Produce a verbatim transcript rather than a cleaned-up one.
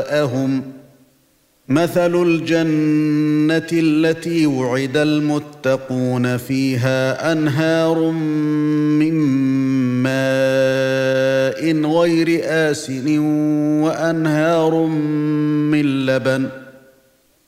جزاءهم مثل الجنة التي وعد المتقون فيها أنهار من ماء غير آسن وأنهار من لبن